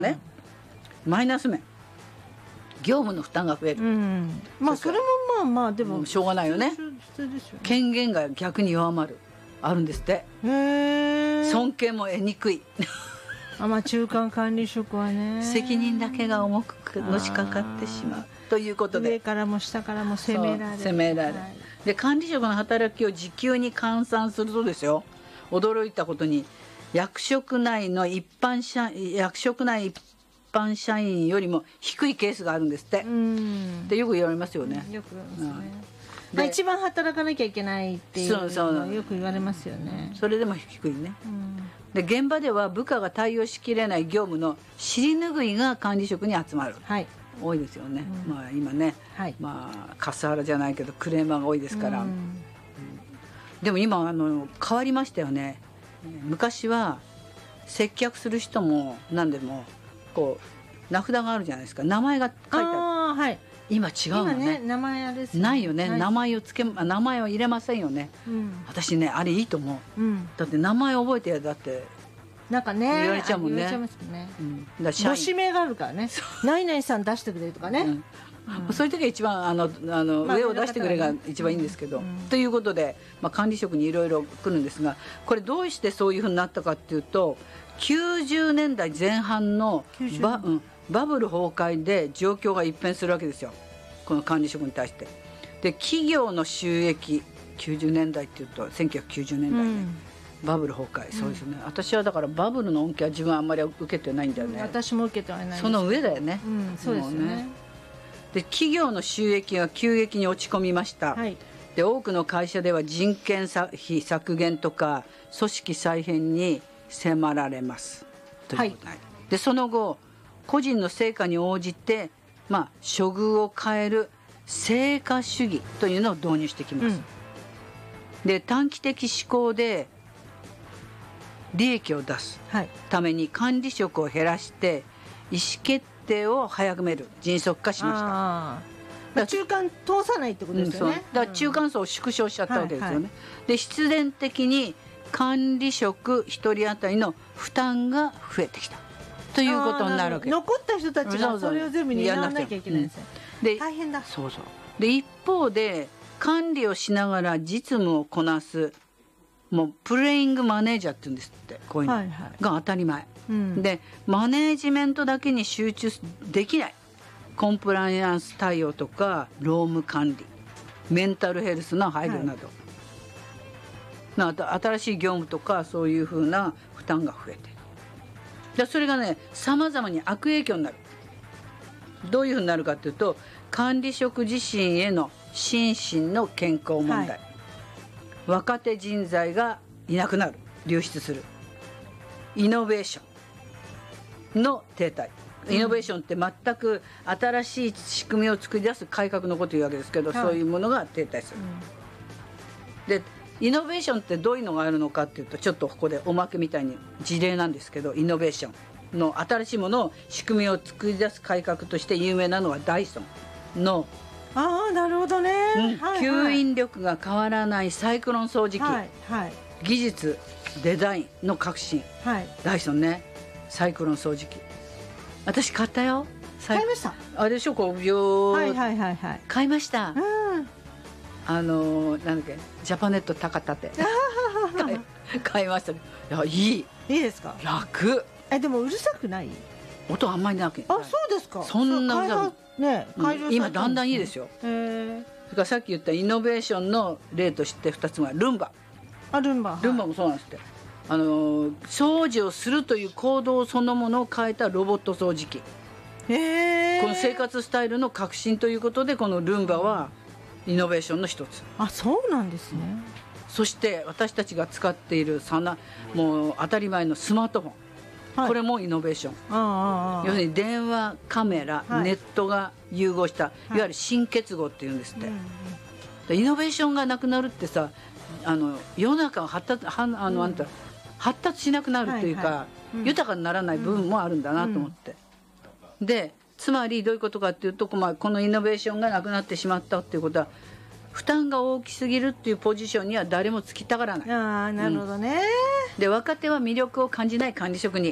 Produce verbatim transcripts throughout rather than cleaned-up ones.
ね、マイナス面、業務の負担が増える、 うん、まあそれもまあまあでも、 うん、しょうがないよね。 普通ですよね。 権限が逆に弱まる、あるんですって。 へー、 尊敬も得にくいあ、まあ中間管理職はね、 責任だけが重くのしかかってしまうということで、 上からも下からも責められる、 責められる、はい、で管理職の働きを時給に換算するとですよ、驚いたことに役職内の一般社役職内一般社員よりも低いケースがあるんですって。うんでよく言われますよね。 よく言われますね、うん、まあ、一番働かなきゃいけないっていうのはよく言われますよね。 それでも低いね、うん、で現場では部下が対応しきれない業務の尻拭いが管理職に集まる、はい、多いですよね、うん、まあ今ね、はい、まあカスハラじゃないけどクレーマーが多いですから、うんうん、でも今あの変わりましたよね。昔は接客する人も何でもこう名札があるじゃないですか、名前が書いてある。あ、はい、今違うのね。今ね、名前あれですね、ないよね、はい、名前をつけ名前を入れませんよね、うん、私ねあれいいと思う、うん、だって名前覚えてやだってなんかね言われちゃうもんね。 言われちゃいますもんね、 うん、 だご指名があるからね、何々さん出してくれとかね、うんうん、そういう時が一番あのあの、まあ、上を出してくれが一番いいんですけど、うんうん、ということで、まあ、管理職にいろいろ来るんですが、これどうしてそういうふうになったかっていうと、きゅうじゅうねんだいぜん半のバ、うん、バブル崩壊で状況が一変するわけですよ、この管理職に対して。で企業の収益、きゅうじゅうねんだいっていうとせんきゅうひゃくきゅうじゅうねんだいね、うん、バブル崩壊、そうですね、うん、私はだからバブルの恩恵は自分はあんまり受けてないんだよね、うん、 私も受けてはないです。 その上だよね、 うん、そうですよね。 で企業の収益が急激に落ち込みました、はい、で多くの会社では人件費削減とか組織再編に迫られますということ、はい、でその後個人の成果に応じて、まあ、処遇を変える成果主義というのを導入してきます、うん、で短期的思考で利益を出すために管理職を減らして意思決定を早める、迅速化しました。 あだ中間通さないってことですよね、 うん、だから中間層を縮小しちゃったわけですよね、はいはい、で必然的に管理職ひとり当たりの負担が増えてきたということになるわけ。 残った人たちがそれを全部担わなきゃいけないんですよ、うん、で大変だ。 そうそうで一方で管理をしながら実務をこなすもうプレイングマネージャーって言うんですって、こういうの、はいはい、が当たり前、うん、でマネージメントだけに集中できない、コンプライアンス対応とか労務管理、メンタルヘルスの配慮など、はい、な新しい業務とかそういうふうな負担が増えてでそれがねさまざまに悪影響になる。どういうふうになるかというと、管理職自身への心身の健康問題、はい、若手人材がいなくなる、流出する、イノベーションの停滞。イノベーションって全く新しい仕組みを作り出す改革のことを言うわけですけど、はい、そういうものが停滞する、うん、でイノベーションってどういうのがあるのかっていうと、ちょっとここでおまけみたいに事例なんですけど、イノベーションの新しいものを仕組みを作り出す改革として有名なのはダイソンの、 ああなるほどね、 うん、はいはい、吸引力が変わらないサイクロン掃除機、はいはい、技術デザインの革新、はい、ダイソンね、サイクロン掃除機私買ったよ。 買いました。 あれでしょ、こうよ、 はいはいはいはい、 買いました、うん、あのなんだっけ、ジャパネット高田で買, 買いました。いやいいいいですか、 楽。 えでもうるさくない？ 音あんまりなく。 あ、そうですか。 そんなうるさくね、 うん、今だんだんいいですよ。へえ。それからさっき言ったイノベーションの例としてふたつがルンバ。 あ、ルンバ、 ルンバもそうなんですって。あの掃除をするという行動そのものを変えたロボット掃除機。へえ。この生活スタイルの革新ということで、このルンバはイノベーションの一つ。 あ、そうなんですね、うん、 そして私たちが使っているさなもう当たり前のスマートフォン、はい、これもイノベーション。ああ、要するに電話、カメラ、はい、ネットが融合した、はい、いわゆる新結合っていうんですって、うん、イノベーションがなくなるってさ、あの世の中が発達、はあの、うん、あんた発達しなくなるというか、はいはい、うん、豊かにならない部分もあるんだなと思って、うん、でつまりどういうことかっていうと、まあ、このイノベーションがなくなってしまったっていうことは、負担が大きすぎるっていうポジションには誰もつきたがらない。 ああ、なるほどね、 うん、で若手は魅力を感じない管理職に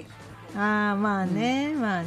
ああまあね、うん、まあね